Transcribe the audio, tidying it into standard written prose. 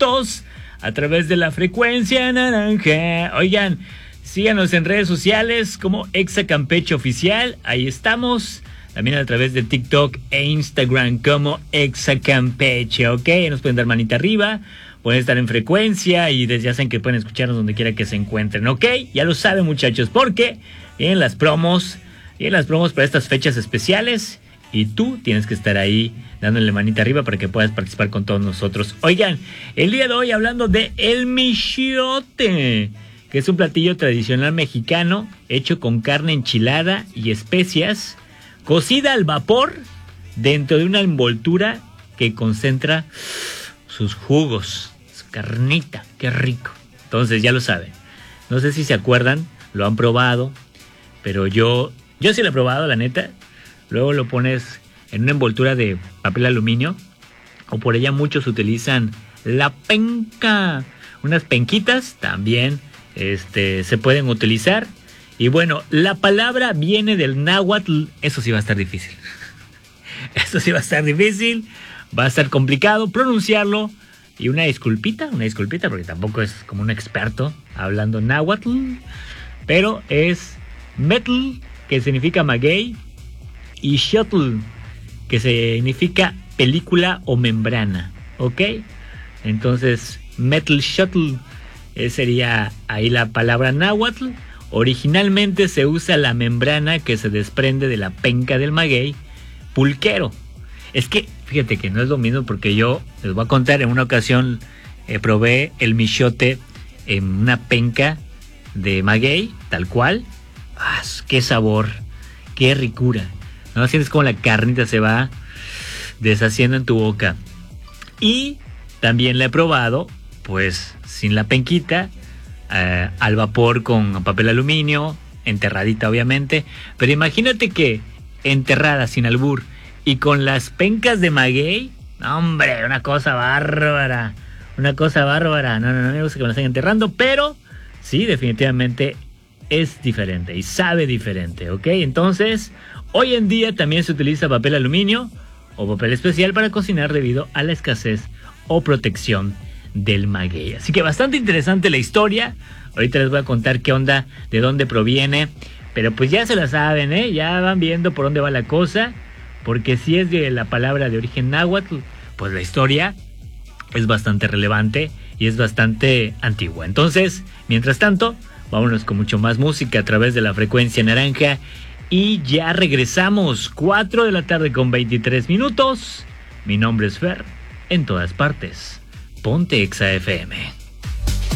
minutos a través de la frecuencia naranja. Oigan, síganos en redes sociales como Exa Campeche Oficial, ahí estamos. También a través de TikTok e Instagram como Exa Campeche, ¿ok? Nos pueden dar manita arriba, pueden estar en frecuencia y ya saben que pueden escucharnos donde quiera que se encuentren, ¿ok? Ya lo saben, muchachos, porque vienen las promos para estas fechas especiales y tú tienes que estar ahí dándole manita arriba para que puedas participar con todos nosotros. Oigan, el día de hoy hablando de el michiote, que es un platillo tradicional mexicano hecho con carne enchilada y especias, cocida al vapor dentro de una envoltura que concentra sus jugos, su carnita, qué rico. Entonces ya lo saben. No sé si se acuerdan, lo han probado, pero yo sí lo he probado, la neta. Luego lo pones en una envoltura de papel aluminio, o por allá muchos utilizan la penca. Unas penquitas también se pueden utilizar. Y bueno, la palabra viene del náhuatl. Eso sí va a estar difícil. Va a estar complicado pronunciarlo. Y una disculpita, porque tampoco es como un experto hablando náhuatl. Pero es metl, que significa maguey, y xotl, que significa película o membrana. ¿Ok? Entonces, metl xotl sería ahí la palabra náhuatl. Originalmente se usa la membrana que se desprende de la penca del maguey pulquero. Es que, fíjate que no es lo mismo, porque yo les voy a contar, en una ocasión probé el michiote en una penca de maguey, tal cual. ¡Ah, qué sabor! ¡Qué ricura! ¿No? Sientes como la carnita se va deshaciendo en tu boca. Y también la he probado, pues, sin la penquita, al vapor con papel aluminio, enterradita obviamente, pero imagínate que enterrada sin albur y con las pencas de maguey, hombre, una cosa bárbara, no me gusta que me la estén enterrando, pero sí, definitivamente es diferente y sabe diferente, ¿ok? Entonces, hoy en día también se utiliza papel aluminio o papel especial para cocinar debido a la escasez o protección del maguey. Así que bastante interesante la historia. Ahorita les voy a contar qué onda, de dónde proviene, pero pues ya se la saben, ya van viendo por dónde va la cosa, porque si es de la palabra de origen náhuatl, pues la historia es bastante relevante y es bastante antigua. Entonces, mientras tanto, vámonos con mucho más música a través de la frecuencia naranja y ya regresamos, 4 de la tarde con 23 minutos. Mi nombre es Fer, en todas partes. Ponte Exa FM.